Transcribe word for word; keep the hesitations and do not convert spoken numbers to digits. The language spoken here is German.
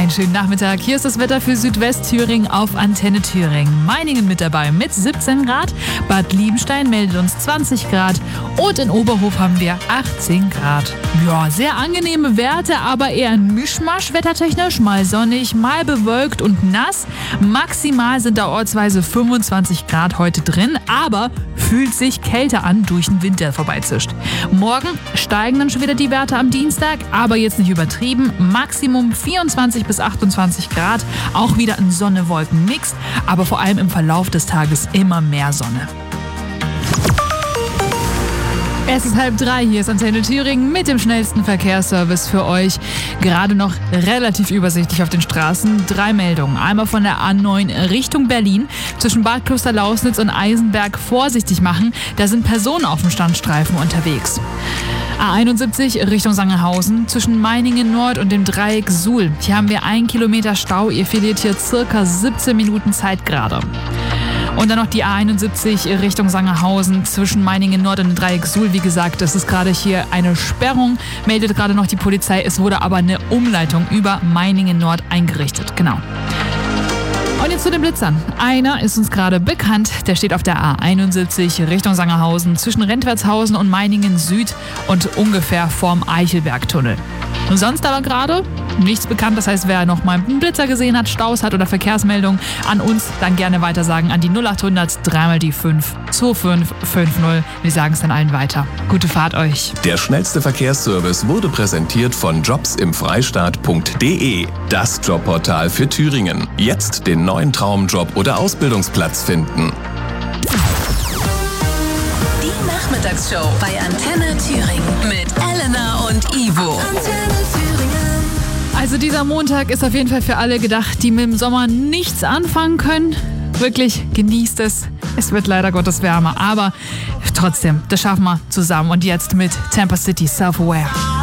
Einen schönen Nachmittag. Hier ist das Wetter für Südwestthüringen auf Antenne Thüringen. Meiningen mit dabei mit siebzehn Grad. Bad Liebenstein meldet uns zwanzig Grad. Und in Oberhof haben wir achtzehn Grad. Ja, sehr angenehme Werte, aber eher ein Mischmasch wettertechnisch. Mal sonnig, mal bewölkt und nass. Maximal sind da ortsweise fünfundzwanzig Grad heute drin, aber fühlt sich kälter an durch den Wind, der vorbeizischt. Morgen steigen dann schon wieder die Werte am Dienstag, aber jetzt nicht übertrieben. Maximum vierundzwanzig bis achtundzwanzig Grad, auch wieder ein Sonne-Wolken-Mix, aber vor allem im Verlauf des Tages immer mehr Sonne. Es ist halb drei, hier ist Antenne Thüringen mit dem schnellsten Verkehrsservice für euch. Gerade noch relativ übersichtlich auf den Straßen. Drei Meldungen. Einmal von der A neun Richtung Berlin. Zwischen Bad Klosterlausnitz und Eisenberg vorsichtig machen. Da sind Personen auf dem Standstreifen unterwegs. A einundsiebzig Richtung Sangerhausen. Zwischen Meiningen Nord und dem Dreieck Suhl. Hier haben wir einen Kilometer Stau. Ihr verliert hier circa siebzehn Minuten Zeit gerade. Und dann noch die A einundsiebzig Richtung Sangerhausen zwischen Meiningen Nord und dem Dreieck Suhl. Wie gesagt, es ist gerade hier eine Sperrung, meldet gerade noch die Polizei. Es wurde aber eine Umleitung über Meiningen Nord eingerichtet. Genau. Und jetzt zu den Blitzern. Einer ist uns gerade bekannt. Der steht auf der A einundsiebzig Richtung Sangerhausen zwischen Rentwertshausen und Meiningen Süd und ungefähr vorm Eichelbergtunnel. Und sonst aber gerade nichts bekannt. Das heißt, wer noch mal einen Blitzer gesehen hat, Staus hat oder Verkehrsmeldungen an uns, dann gerne weitersagen an die null achthundert dreimal die fünf zwei fünf fünf null. Wir sagen es dann allen weiter. Gute Fahrt euch. Der schnellste Verkehrsservice wurde präsentiert von jobs im freistaat punkt de. Das Jobportal für Thüringen. Jetzt den neuen Traumjob oder Ausbildungsplatz finden. Die Nachmittagsshow bei Antenne Thüringen mit Elena und Ivo. Also dieser Montag ist auf jeden Fall für alle gedacht, die mit dem Sommer nichts anfangen können. Wirklich, genießt es. Es wird leider Gottes wärmer, aber trotzdem, das schaffen wir zusammen. Und jetzt mit Tampa City Self-Aware.